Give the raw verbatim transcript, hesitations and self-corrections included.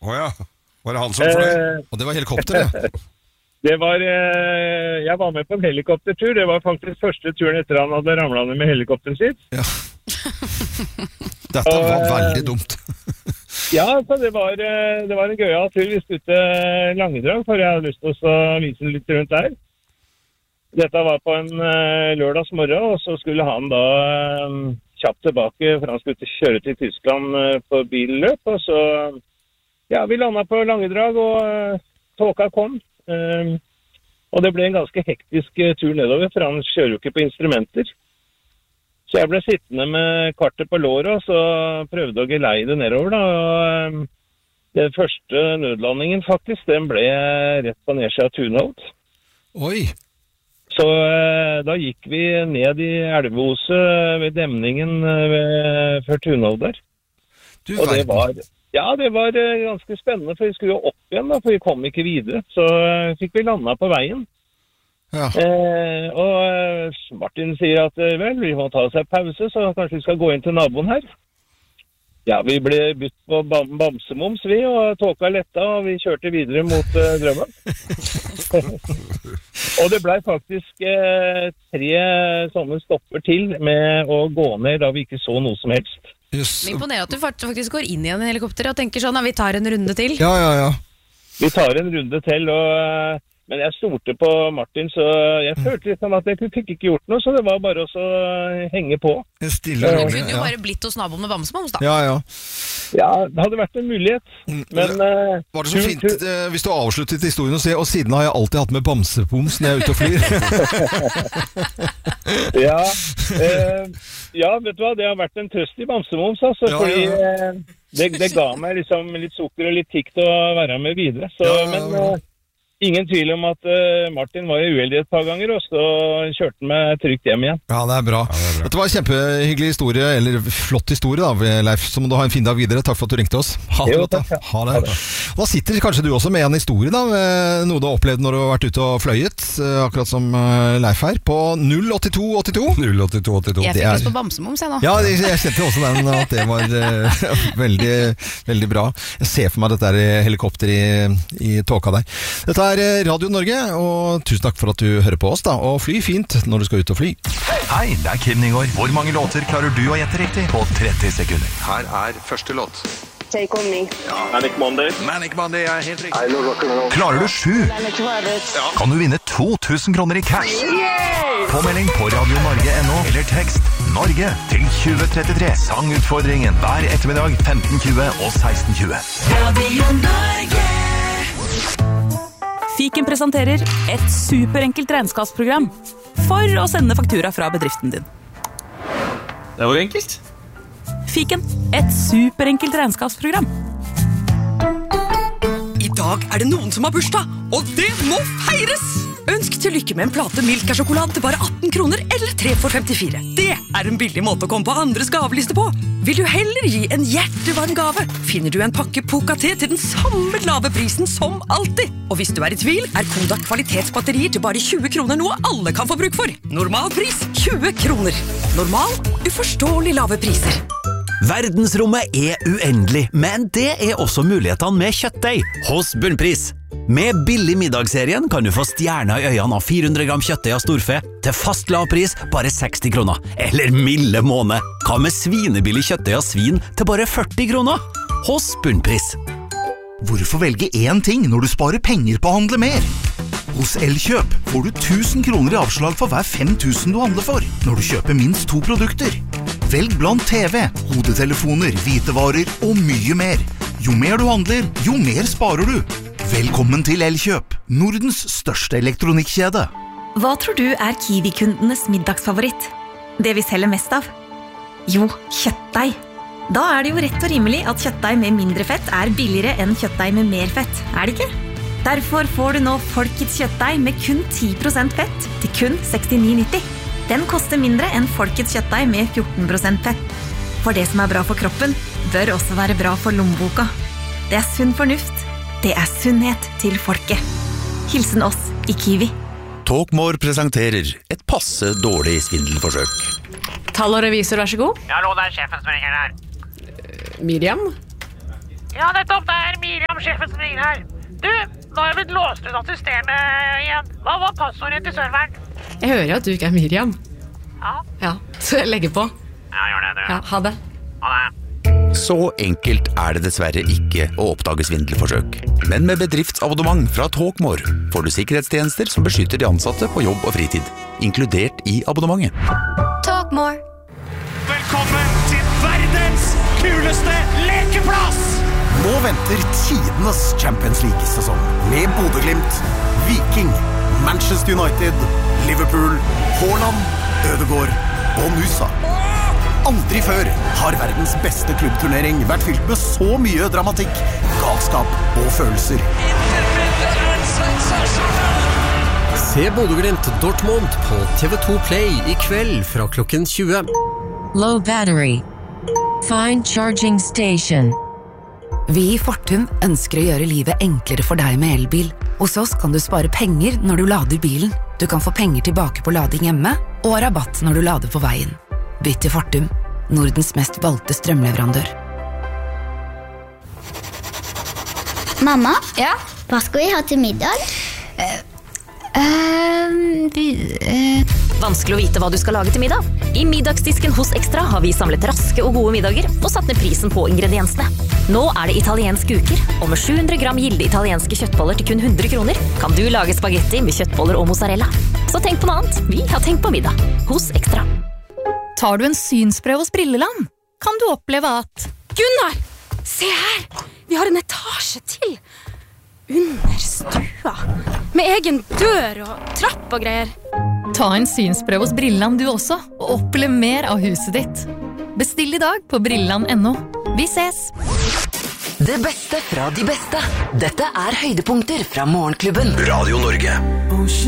Åja, var det han som fløy? Eh, Og det var helikopter, ja. det var, eh, jeg var med på en helikoptertur. Det var faktisk første turen etter han hadde ramlet ned med helikopteren sitt. ja. Dette var veldig dumt. Ja, så det var, eh, det var en gøyal tur. Vi skulle til Langedrag, for jeg hadde lyst til å vise litt rundt der. Dette var på en eh, lørdagsmorgen, og så skulle han da eh, kjapt tilbake, for han skulle kjøre til Tyskland eh, på billøp, og så, ja, vi landet på Langedrag, og eh, tåka kom, eh, og det ble en ganske hektisk eh, tur nedover, for han kjører jo ikke på instrumenter. Så jeg ble sittende med kartet på låret, og så prøvde å geleide nedover da, og eh, den første nødlandingen faktisk, den ble rett på nedsida av Tunholt. Oi. Så eh, da gikk vi ned i elveoset ved demningen eh, ved, før Tunholt der. Du Og det verden. var, ja, det var eh, ganske spennende, for vi skulle jo opp igjen da, for vi kom ikke videre. Så eh, fikk vi landet på veien. Ja. Eh, og eh, Martin sier at eh, vel, vi må ta oss en pause, så kanskje vi skal gå inn til naboen her. Ja, vi ble bytt på bam bamsemums, vi, og tåka letta, og vi kjørte videre mot uh, drømmen. Og det ble faktisk eh, tre sånne stopper til med å gå ned da vi ikke så noe som helst. Just. Det imponerer at du faktisk går inn i en helikopter og tenker sånn, ja, vi tar en runde til. Ja, ja, ja. Vi tar en runde til, og, eh, men jeg stolte på Martin, så jeg følte litt sånn at jeg fikk ikke gjort noe, så det var bare å så henge på. Stille Du og rolig, kunne jo ja. bare blitt hos naboen med bamsemums da. Ja, ja. Ja, det hadde vært en mulighet, men... Eh, Var det så fint eh, hvis du avsluttet historien og sier, og siden har jeg alltid hatt med bamsepums når jeg er ute og flyr. ja, eh, ja, vet du hva, det har vært en trøst i bamsemums, altså, Ja, fordi ja. eh, det, det ga meg liksom litt sukker og litt tikk til å være med videre, så, Ja, ja, ja. men... Eh, ingen tvil om at uh, Martin var jo uheldig et par ganger, og så kjørte han meg trygt hjem igjen. Ja, det er bra. Ja, det er bra. Dette var en kjempehyggelig historie, eller flott historie da, Leif. Så må du ha en fin dag videre. Takk for at du ringte oss. Ha det Jo, godt da. takk, ja. Ha det. Ha det. Og da sitter kanskje du også med en historie da, med noe du har opplevd når du har vært ute og fløyet, eh, akkurat som eh, Leif her, på null åtte to åtte to. null åtte to åtte to. Jeg det fikk er- lyst på bamsemums jeg nå. Ja, jeg jeg kjente også den, at det var eh, veldig, veldig bra. Jeg ser for meg dette der helikopter i, i tåka der. Dette er eh, Radio Norge, og tusen takk for at du hører på oss da, og fly fint når du skal ut og fly. Hei, det er Kim Nygaard. Hvor mange låter klarer du å gjette riktig på tretti sekunder? Her er første låt. Take on me. Manic Monday. Manic Monday er helt riktig. I love rock and roll. Klarer du sju? Lenny Kravitz. Kan du vinne to tusen kroner i cash? Påmelding på radio norge punktum no eller tekst Norge til tjue trettitre. Sangutfordringen hver ettermiddag femten tjue og seksten tjue. Radio Norge. Fiken presenterer et superenkelt regnskapsprogram for å sende faktura fra bedriften din. Det var enkelt. Fiken, et superenkelt regnskapsprogram. I dag er det noen som har bursdag, og det må feires! Ønsk til lykke med en plate Milka-sjokolade til bare atten kroner eller tre for femtifire. Det er en billig måte å komme på andres gaveliste på. Vil du heller gi en hjertevarm gave, finner du en pakke Poca-te til den samme lave prisen som alltid. Og hvis du er i tvil, er Kodak kvalitetsbatterier til bare tjue kroner noe alle kan få bruk for. Normal pris tjue kroner. Normal, uforståelig lave priser. Verdensrommet er uendelig, men det er også mulighetene med kjøttdeig hos Bunnpris. Med billig middagsserien kan du få stjerner i øynene av fire hundre gram kjøttdeig av storfe til fast lav pris bare seksti kroner. Eller milde måned. Hva med svinebillig kjøttdeig av svin til bare førti kroner? Hos Bunnpris. Hvorfor velge én ting når du sparer penger på å handle mer? Hos Elkjøp får du tusen kroner i avslag for hver fem tusen du handler for, når du kjøper minst to produkter. Velg blant T V, hodetelefoner, hvitevarer og mye mer. Jo mer du handler, jo mer sparer du. Velkommen til Elkjøp, Nordens største elektronikkjede. Hva tror du er Kiwi-kundenes middagsfavoritt? Det vi selger mest av? Jo, kjøttdeig. Da er det jo rett og rimelig at kjøttdeig med mindre fett er billigere enn kjøttdeig med mer fett, er det ikke? Derfor får du nå Folkets kjøttdeig med kun ti prosent fett til kun sekstini nitti. Den koster mindre enn Folkets kjøttdeig med fjorten prosent fett. For det som er bra for kroppen, bør også være bra for lommeboka. Det er sunn fornuft. Det er sunnhet til folket. Hilsen oss i Kiwi. Talkmore presenterer et passe dårlig svindelforsøk. Tall og revisor, vær så god. Hallo, det er sjefen som ringer her. Miriam? Ja, nettopp, det er Miriam, nå har jeg blitt låst ut av systemet igjen. Hva var passordet til serveren? Jeg hører at du ikke er Miriam. Ja. Ja, så jeg legger på. Ja, gjør det, du. Ja, ha det. Ha det. Så enkelt er det dessverre ikke å oppdage svindelforsøk. Men med bedriftsabonnement fra Talkmore får du sikkerhetstjenester som beskytter de ansatte på jobb og fritid, inkludert i abonnementet. Talkmore. Velkommen til verdens kuleste lekeplass! Nå venter tidenes Champions League-sesong med Bodø-Glimt, Viking, Manchester United, Liverpool, Haaland, Ødegaard og Nusa. Aldri før har verdens beste klubbturnering vært fylt med så mye dramatikk, galskap og følelser. Se Bodø-Glimt Dortmund på T V to Play i kveld fra klokken tjue. Low battery. Find charging station. Vi i Fortum ønsker å gjøre livet enklere for deg med elbil. Hos oss kan du spare penger når du lader bilen. Du kan få penger tilbake på lading hjemme, og rabatt når du lader på veien. Bytt til Fortum, Nordens mest valgte strømleverandør. Mamma? Ja? Hva skal vi ha til middag? Uh, uh, vi, uh. Vanskelig å vite hva du skal lage til middag. I middagsdisken hos Extra har vi samlet raske og gode middager og satt ned prisen på ingrediensene. Nå er det italiensk uker, og med sju hundre gram gilde italienske kjøttboller til kun hundre kroner kan du lage spagetti med kjøttboller og mozzarella. Så tenk på noe annet. Vi har tenkt på middag hos Extra. Tar du en synsprøve hos Brilleland, kan du oppleve at Gunnar, se her! Vi har en etasje til. Under stua. Med egen dør og trapp og greier. Ta en synsprøve hos Brilleland du også, og oppleve mer av huset ditt. Bestill i dag på brilleland punktum no. Vi ses! Det beste fra de beste. Dette er høydepunkter fra Morgenklubben. Radio Norge.